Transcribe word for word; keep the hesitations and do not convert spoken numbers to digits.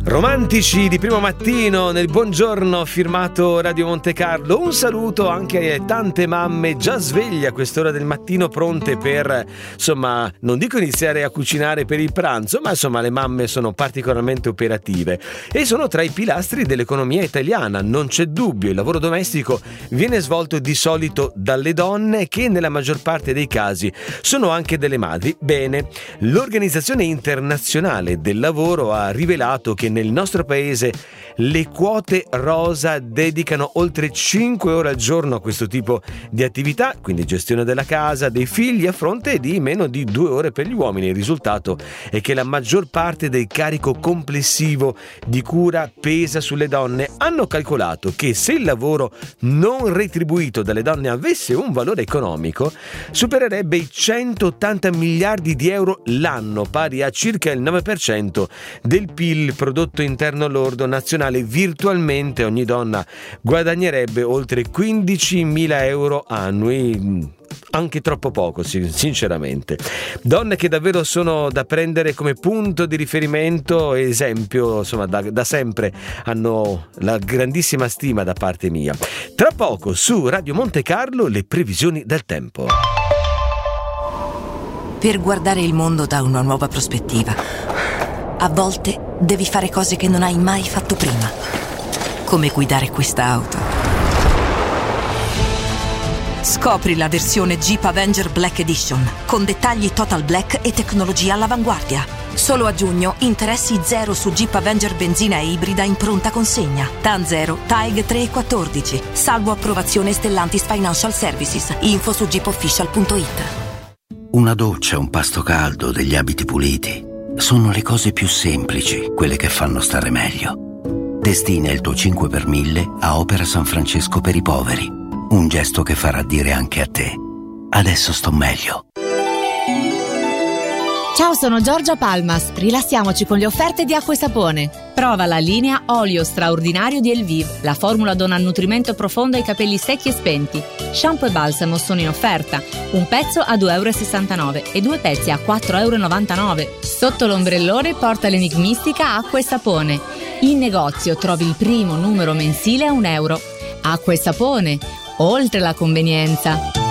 Romantici di primo mattino nel buongiorno firmato Radio Monte Carlo. Un saluto anche a tante mamme già sveglie a quest'ora del mattino, pronte per, insomma, non dico iniziare a cucinare per il pranzo, ma insomma le mamme sono particolarmente operative e sono tra i pilastri dell'economia italiana. Non c'è dubbio, il lavoro domestico viene svolto di solito dalle donne, che nella maggior parte dei casi sono anche delle madri. Bene, l'Organizzazione Internazionale del Lavoro ha rivelato che nel nostro paese le quote rosa dedicano oltre cinque ore al giorno a questo tipo di attività, quindi gestione della casa, dei figli, a fronte di meno di due ore per gli uomini. Il risultato è che la maggior parte del carico complessivo di cura pesa sulle donne. Hanno calcolato che se il lavoro non retribuito dalle donne avesse un valore economico, supererebbe i centottanta miliardi di euro l'anno, pari a circa il nove per cento del P I L, prodotto interno lordo nazionale. Virtualmente ogni donna guadagnerebbe oltre quindicimila euro annui, anche troppo poco sinceramente. Donne che davvero sono da prendere come punto di riferimento, esempio, insomma, da, da sempre hanno la grandissima stima da parte mia. Tra poco su Radio Monte Carlo le previsioni del tempo. Per guardare il mondo da una nuova prospettiva, a volte devi fare cose che non hai mai fatto prima, come guidare questa auto. Scopri la versione Jeep Avenger Black Edition, con dettagli total black e tecnologia all'avanguardia. Solo a giugno interessi zero su Jeep Avenger benzina e ibrida in pronta consegna. T A N zero, T A E G tre e quattordici. Salvo approvazione Stellantis Financial Services. Info su jeep official punto it. Una doccia, un pasto caldo, degli abiti puliti. Sono le cose più semplici, quelle che fanno stare meglio. Destina il tuo cinque per mille a Opera San Francesco per i poveri. Un gesto che farà dire anche a te: adesso sto meglio. Ciao, sono Giorgia Palmas. Rilassiamoci con le offerte di Acqua e Sapone. Prova la linea olio straordinario di Elvive. La formula dona nutrimento profondo ai capelli secchi e spenti. Shampoo e balsamo sono in offerta. Un pezzo a due virgola sessantanove euro e due pezzi a quattro virgola novantanove euro. Sotto l'ombrellone porta l'enigmistica Acqua e Sapone. In negozio trovi il primo numero mensile a un euro. Acqua e Sapone, oltre la convenienza.